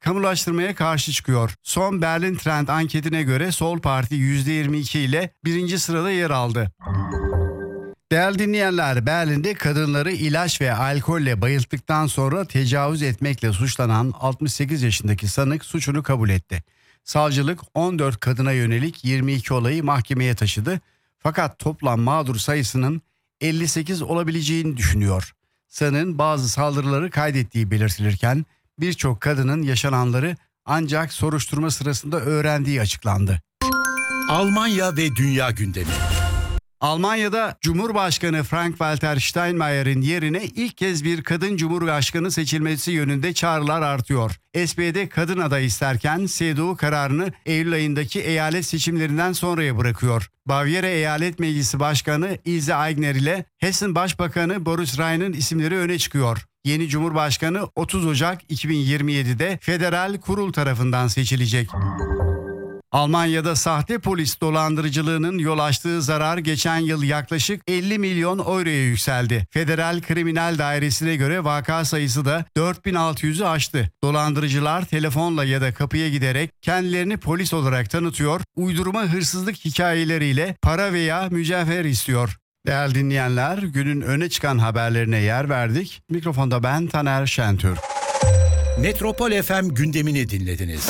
kamulaştırmaya karşı çıkıyor. Son Berlin Trend anketine göre Sol Parti %22 ile birinci sırada yer aldı. Değerli dinleyenler, Berlin'de kadınları ilaç ve alkolle bayılttıktan sonra tecavüz etmekle suçlanan 68 yaşındaki sanık suçunu kabul etti. Savcılık 14 kadına yönelik 22 olayı mahkemeye taşıdı. Fakat toplam mağdur sayısının 58 olabileceğini düşünüyor. Sanığın bazı saldırıları kaydettiği belirtilirken birçok kadının yaşananları ancak soruşturma sırasında öğrendiği açıklandı. Almanya ve dünya gündemi. Almanya'da Cumhurbaşkanı Frank-Walter Steinmeier'in yerine ilk kez bir kadın cumhurbaşkanı seçilmesi yönünde çağrılar artıyor. SPD kadın aday isterken CDU kararını Eylül ayındaki eyalet seçimlerinden sonraya bırakıyor. Bavyera Eyalet Meclisi Başkanı Ilse Aigner ile Hessen Başbakanı Boris Rheyn'in isimleri öne çıkıyor. Yeni Cumhurbaşkanı 30 Ocak 2027'de Federal Kurul tarafından seçilecek. Almanya'da sahte polis dolandırıcılığının yol açtığı zarar geçen yıl yaklaşık 50 milyon euroya yükseldi. Federal Kriminal Dairesi'ne göre vaka sayısı da 4600'ü aştı. Dolandırıcılar telefonla ya da kapıya giderek kendilerini polis olarak tanıtıyor, uydurma hırsızlık hikayeleriyle para veya mücevher istiyor. Değerli dinleyenler, günün öne çıkan haberlerine yer verdik. Mikrofonda ben Taner Şentürk. Metropol FM gündemini dinlediniz.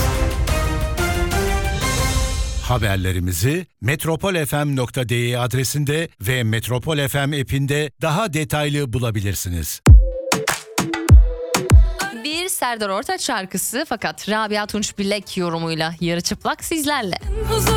Haberlerimizi metropolfm.de adresinde ve Metropol FM app'inde daha detaylı bulabilirsiniz. Bir Serdar Ortaç şarkısı fakat Rabia Tunç Bilek yorumuyla yarı çıplak sizlerle.